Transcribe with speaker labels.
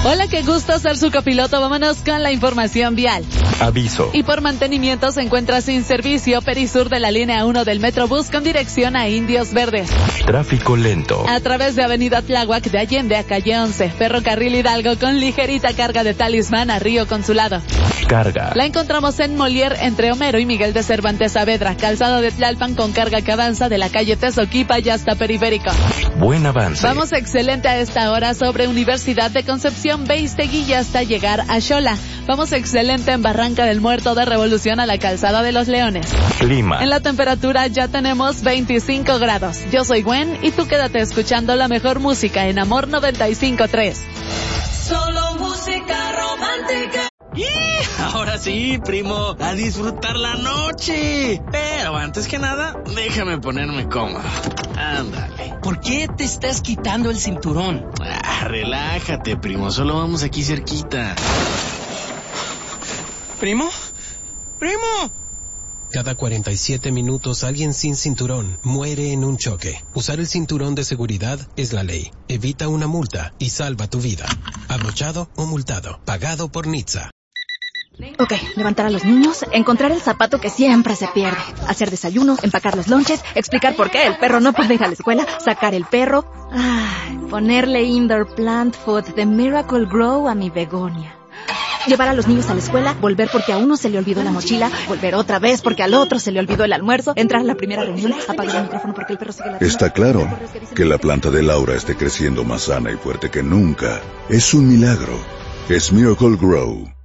Speaker 1: Hola, qué gusto ser su copiloto. Vámonos con la información vial.
Speaker 2: Aviso.
Speaker 1: Y por mantenimiento se encuentra sin servicio Perisur de la línea 1 del Metrobús con dirección a Indios Verdes.
Speaker 2: Tráfico lento.
Speaker 1: A través de Avenida Tláhuac de Allende a Calle 11. Ferrocarril Hidalgo con ligerita carga de Talismán a Río Consulado.
Speaker 2: Carga.
Speaker 1: La encontramos en Molière entre Homero y Miguel de Cervantes Saavedra. Calzada de Tlalpan con carga que avanza de la calle Tezoquipa y hasta Periférico.
Speaker 2: Buen avance.
Speaker 1: Vamos excelente a esta hora sobre Universidad de Concepción, Beistegui hasta llegar a Xola. Vamos excelente en Barranca del Muerto de Revolución a la Calzada de los Leones.
Speaker 2: Clima.
Speaker 1: En la temperatura ya tenemos 25 grados. Yo soy Gwen y tú quédate escuchando la mejor música en Amor 95.3.
Speaker 3: Solo música romántica.
Speaker 4: Ahora sí, primo, a disfrutar la noche. Pero antes que nada, déjame ponerme cómodo. Ándale.
Speaker 5: ¿Por qué te estás quitando el cinturón?
Speaker 4: Relájate, primo, solo vamos aquí cerquita.
Speaker 5: ¿Primo? ¡Primo!
Speaker 6: Cada 47 minutos alguien sin cinturón muere en un choque. Usar el cinturón de seguridad es la ley. Evita una multa y salva tu vida. Abrochado o multado. Pagado por NHTSA.
Speaker 7: Ok, levantar a los niños, encontrar el zapato que siempre se pierde, hacer desayuno, empacar los lonches, explicar por qué el perro no puede ir a la escuela, sacar el perro, ponerle indoor plant food de Miracle Grow a mi begonia. Llevar a los niños a la escuela, volver porque a uno se le olvidó la mochila, volver otra vez porque al otro se le olvidó el almuerzo, entrar a la primera reunión, apagar el micrófono porque el perro sigue la...
Speaker 8: Está claro que la planta de Laura esté creciendo más sana y fuerte que nunca. Es un milagro. Es Miracle Grow.